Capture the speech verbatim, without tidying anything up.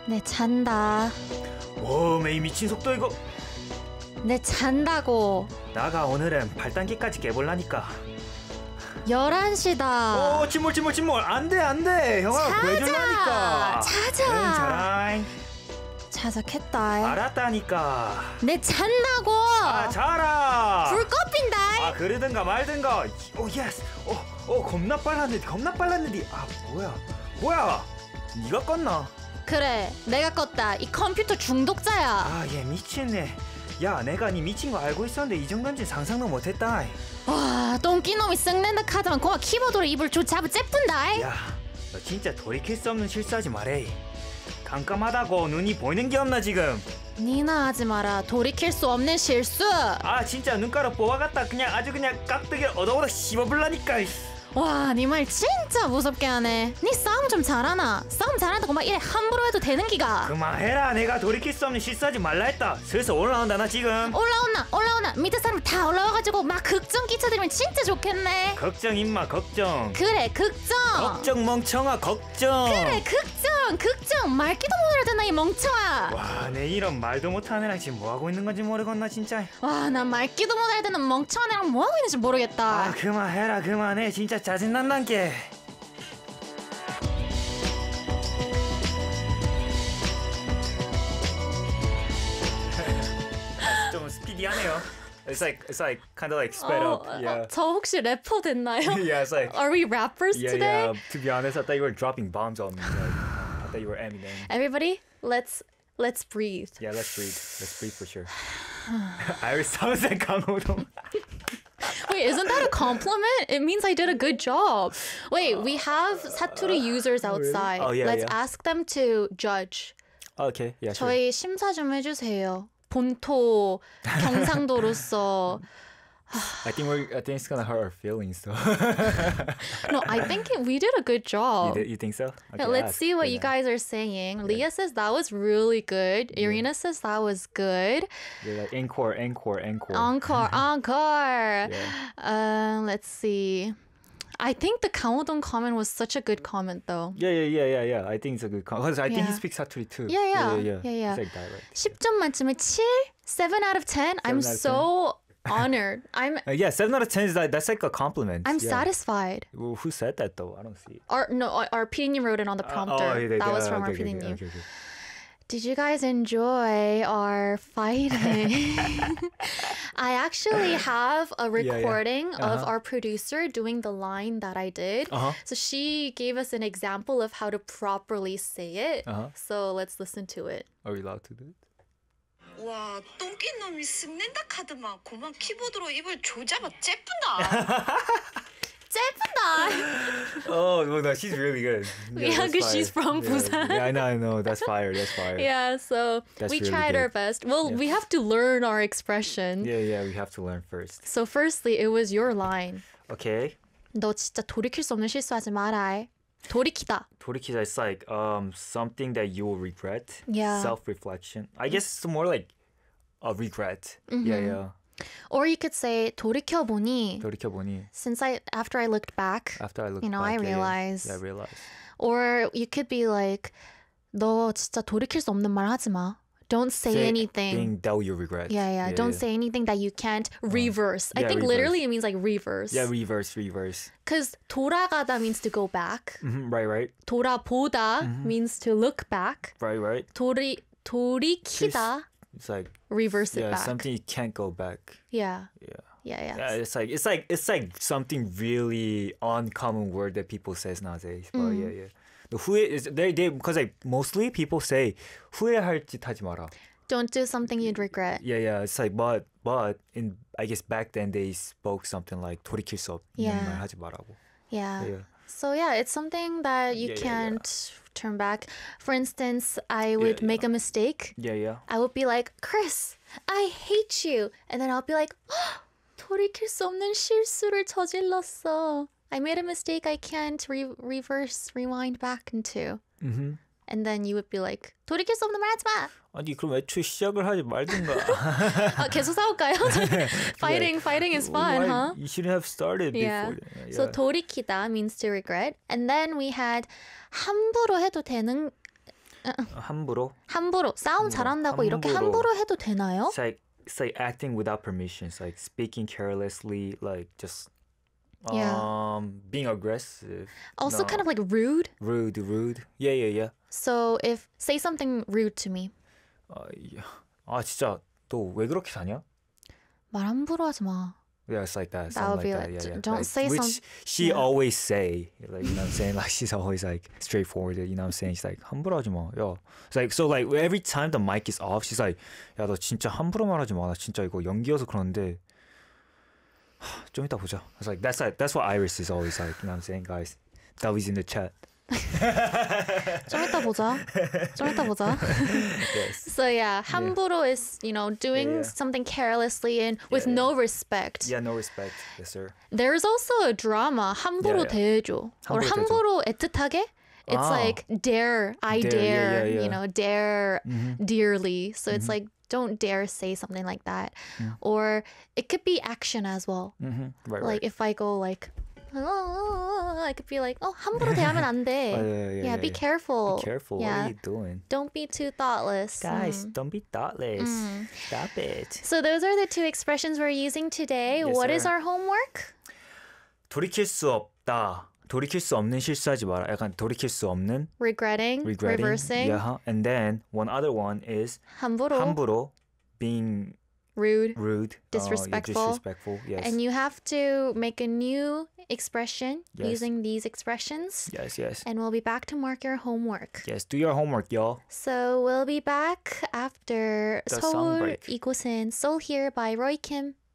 내 잔다. 오, 메이 미친 속도 이거. 내 잔다고. 나가 오늘은 팔 단계까지 깨볼라니까. 열한 시다. 오, 침몰 침몰 침몰. 안돼 안돼. 형아 구해줄라니까. 자자. 응, 자라잉. 자작했다. 알았다니까. 내 잔다고. 아, 자라. 불 꺼빈다. 아, 그러든가 말든가. 오, 예스. 오, 오, 겁나 빨랐는데 겁나 빨랐는데. 아, 뭐야 뭐야. 네가 껐나? 그래, 내가 껐다. 이 컴퓨터 중독자야. 아, 얘 미친네. 야, 내가 네 미친 거 알고 있었는데 이 정도인지 상상도 못했다. 와, 똥끼놈이 썩낸다 카드만 고마 키보드로 입을 조잡아 째뿐다. 야, 너 진짜 돌이킬 수 없는 실수하지 말해. 깜깜하다고 눈이 보이는 게 없나 지금? 니나 하지 마라. 돌이킬 수 없는 실수. 아, 진짜 눈가루 뽑아갔다 그냥 아주 그냥 깍두기를 얻어오다 씹어불라니까. 와, 니 말 진짜 무섭게 하네. 니 싸움 좀 잘하나? 싸움 잘한다고 막 이래 함부로 해도 되는 기가? 그만해라. 내가 돌이킬 수 없는 실수하지 말라 했다. 슬슬 올라온다 나 지금. 올라오나 올라오나 밑에 사람 다 올라와가지고 막 극정 끼쳐드리면 진짜 좋겠네. 걱정 임마 걱정. 그래, 극정. 걱정 멍청아 걱정. 그래, 극정 극정. 말귀도 못 알아듣나 이 멍청아. 와, 내 이런 말도 못하는 애랑 지금 뭐하고 있는 건지 모르겠나 진짜. 와, 나 말귀도 못 알아듣는 멍청한 애랑 뭐하고 있는지 모르겠다. 아, 그만해라 그만해. 진짜 짜증난단 게. 좀 스피디하네요. It's like it's like kind of like sped 어, up. Yeah. 어, 저 혹시 래퍼 됐나요? Yeah, it's like. Are we rappers Yeah, today? yeah. To be honest, I thought you were dropping bombs on me. Like, I thought you were Eminem. Everybody, let's let's breathe. Yeah, let's breathe. Let's breathe for sure. I sounds like 강호동. Wait, isn't that a compliment? It means I did a good job. Wait, we have 사투리 users outside. Oh, yeah, Let's yeah. ask them to judge. Okay, yeah, sure. 저희 심사 좀 해주세요. 본토 경상도로서. I think we're. I think it's gonna hurt our feelings, though. No, I think it, we did a good job. you, did, you think so? Okay, Yeah, let's ask. see what Yeah. you guys are saying. Leah says that was really good. Irina says that was good. They're like encore, encore, encore. Encore, encore. Yeah. Uh, let's see. I think the 강호동 comment was such a good comment, though. Yeah, yeah, yeah, yeah, yeah. I think it's a good because I think he Yeah. speaks Saturday too. Yeah, yeah. yeah, yeah. Yeah, yeah. It's like dialect. 십 점 만점에 칠? seven out of ten? I'm out of so honored. I'm Uh, yeah, seven out of ten is like that's like a compliment. I'm yeah. satisfied. Well, who said that though? I don't see it. Our no, our, our P D wrote it on the prompter. Oh, yeah, that yeah, was from okay, our P D. okay, okay, okay. Did you guys enjoy our fighting? I actually have a yeah. recording of Uh-huh. our producer doing the line that I did. Uh-huh. So she gave us an example of how to properly say it. Uh-huh. So let's listen to it. Are we allowed to do it? 와, 똥낀 놈이 쓱낸다 카드만 고만 키보드로 입을 조잡아 째뿐다. 째쁜다. Oh, well, no, she's really good. Yeah, that's 'cause she's fire. from yeah, Busan. Yeah, I know, I know. That's fire. That's fire. Yeah, so That's we really tried our good. best. Well, Yeah. we have to learn our expression. Yeah, yeah. We have to learn first. So firstly, it was your line. Okay. 너 진짜 돌이킬 수 없는 실수하지 마라. 돌이키다. 돌이키다 is like um something that you will regret. Yeah. Self-reflection. I guess it's more like a regret. Yeah, yeah. Or you could say 돌이켜보니 돌이켜보니 since I after I looked back, after I looked you know, back, I yeah, realized. Yeah, I realized. Or you could be like 너 진짜 돌이킬 수 없는 말 하지 마. Don't say, Say anything. thing that you regret. Yeah, yeah, Don't say anything that you can't reverse. I yeah, think reverse. literally it means like reverse. Yeah, reverse, reverse. Because 돌아가다 means to go back. Mm-hmm, right, right, 돌아보다 means to look back. right, right. 돌이 돌이키다 It's like reverse it yeah, back. something you can't go back. Yeah. Yeah. Yeah, yeah. Yeah, it's like it's like it's like something really uncommon word that people says nowadays. But Mm. yeah, yeah. The 후회 is they they because like mostly people say 후회할 짓 하지 마라. Don't do something you'd regret. Yeah, yeah. It's like but but in I guess back then they spoke something like 돌이킬 수 없는 Yeah. 말 하지 말라고. Yeah. Yeah. So yeah, it's something that you Yeah, yeah, can't turn back. For instance, I would yeah. make a mistake. Yeah, yeah. I would be like, Chris, I hate you. And then I'll be like, 돌이킬 수 없는 실수를 저질렀어. I made a mistake I can't re- reverse, rewind back into. Mm-hmm. And then you would be like, 돌이킬 수 없는 말 하지 마. 아니 그럼 애초에 시작을 하지 말든가. 아, 계속 싸울까요? fighting, fighting is fun, Why- huh? You should have started Yeah. before. Yeah. So 돌이키다 means to regret. And then we had 함부로 해도 되는 함부로. 함부로 싸움 함부로. 잘한다고 이렇게 함부로. 함부로 해도 되나요? It's like it's like acting without permission. It's like speaking carelessly, like just um Yeah. being aggressive. Also No. kind of like rude. rude, rude. Yeah, yeah, yeah. So if say something rude to me. 아, 야. 아 진짜 너 왜 그렇게 사냐? 말 함부로 하지 마. Yeah, it's like that. That something would be like like, that. Yeah, yeah. don't Like, say which some- she yeah. always say, like you know what I'm saying. Like she's always like straightforward. You know what I'm saying. She's like 함부로 하지 마. 야, it's like so like every time the mic is off, she's like, 야 너 진짜 함부로 말하지 마. 나 진짜 이거 연기여서 그러는데 하, 좀 이따 보자. It's like that's like that's what Iris is always like. You know what I'm saying, guys. That was in the chat. 좀 이따 보자. 좀 이따 보자. Yes. So yeah, 함부로 is, you know, doing Yeah, yeah. something carelessly and with Yeah, yeah. no respect. Yeah, no respect. Yes, sir. There's also a drama, 함부로 Yeah, 대해줘. 함부로 or 대해줘. 함부로 애틋하게. It's Ah. like dare, I Dare, dare, yeah, yeah, yeah. you know, dare Mhm. dearly. So it's like, don't dare say something like that. Or it could be action as well. Mhm. Right, Like right. if I go like, oh, I could be like, oh, 함부로 대하면 안 돼. Oh, yeah, yeah, yeah, yeah, be yeah. careful. Be careful. Yeah. What are you doing? Don't be too thoughtless. Guys, Mm. don't be thoughtless. Stop it. So those are the two expressions we're using today. Yes, What is sir. our homework? 돌이킬 수 없다. 돌이킬 수 없는 실수하지 마라. 약간 돌이킬 수 없는 Regretting, regretting. reversing, Yeah, huh? And then one other one is 함부로, 함부로 being rude. rude, Disrespectful. Uh, yeah, disrespectful. Yes. And you have to make a new expression Yes. using these expressions. yes, yes. And we'll be back to mark your homework. Yes, do your homework, y'all. So we'll be back after The song 서울 break. 이곳은 Soul Here by Roy Kim.